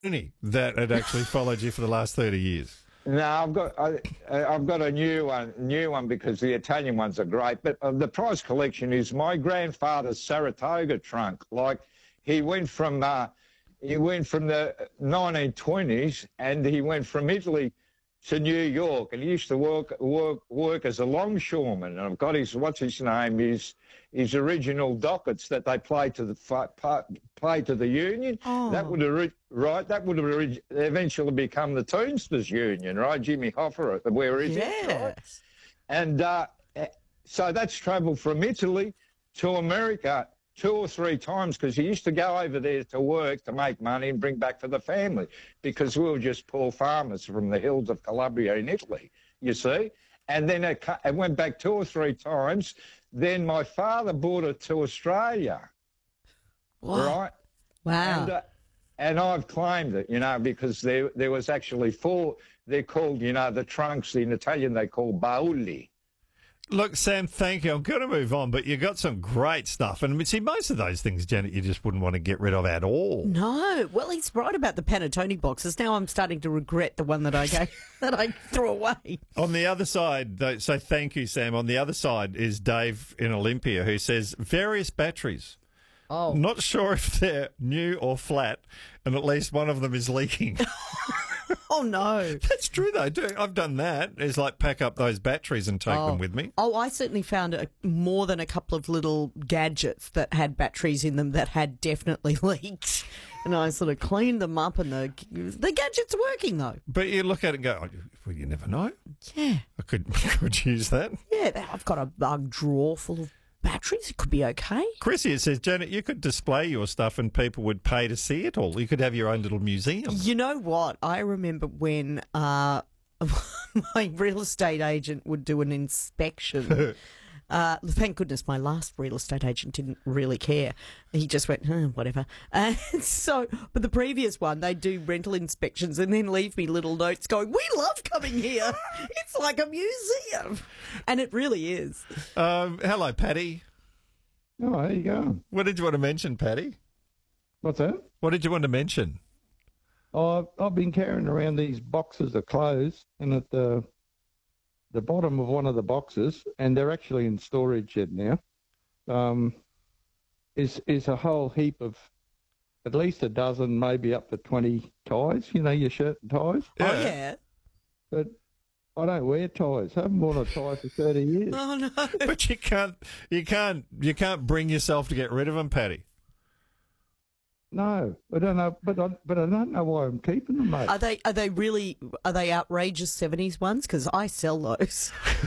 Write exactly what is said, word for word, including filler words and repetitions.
Any that had actually followed you for the last thirty years? No, I've got I, I've got a new one, new one because the Italian ones are great. But uh, the prize collection is my grandfather's Saratoga trunk. Like he went from uh, he went from the nineteen twenties and he went from Italy to New York, and he used to work work work as a longshoreman. And I've got his what's his name his his original dockets that they play to the play to the Union. Oh. That would have right. That would have eventually become the Teamsters Union, right? Jimmy Hoffa, where is yes. it? Right? And uh, so that's travelled from Italy to America two or three times because he used to go over there to work to make money and bring back for the family because we were just poor farmers from the hills of Calabria in Italy, you see. And then it, it went back two or three times. Then my father brought it to Australia, what? right? Wow. And, uh, and I've claimed it, you know, because there there was actually four, they're called, you know, the trunks in Italian they call bauli. Look, Sam, thank you. I'm going to move on, but you got some great stuff. And see, most of those things, Janet, you just wouldn't want to get rid of at all. No. Well, he's right about the Panettone boxes. Now I'm starting to regret the one that I gave, that I threw away. On the other side, though, so thank you, Sam. On the other side is Dave in Olympia who says various batteries. Oh. Not sure if they're new or flat, and at least one of them is leaking. Oh, no. That's true, though. Do- I've done that. It's like pack up those batteries and take oh. them with me. Oh, I certainly found a, more than a couple of little gadgets that had batteries in them that had definitely leaked. And I sort of cleaned them up, and the the gadget's working, though. But you look at it and go, oh, well, you never know. Yeah. I could, could use that. Yeah, I've got a, a drawer full of batteries. It could be okay. Chrissy, it says, Janet, you could display your stuff and people would pay to see it all. You could have your own little museum. You know what? I remember when uh, my real estate agent would do an inspection. Uh, thank goodness my last real estate agent didn't really care. He just went, huh, whatever. And so, but the previous one, they do rental inspections and then leave me little notes going, we love coming here. It's like a museum. And it really is. Um, hello, Patty. Oh, there you go. What did you want to mention, Patty? What's that? What did you want to mention? Oh, I've, I've been carrying around these boxes of clothes, and at the the bottom of one of the boxes, and they're actually in storage shed now, um, is is a whole heap of at least a dozen, maybe up to twenty ties. You know, your shirt and ties. Oh, yeah. But I don't wear ties. I haven't worn a tie for thirty years. Oh, no. But you can't, you can't, you can't bring yourself to get rid of them, Patty. No, I don't know, but I, but I don't know why I'm keeping them, mate. Are they are they really are they outrageous seventies ones? Because I sell those.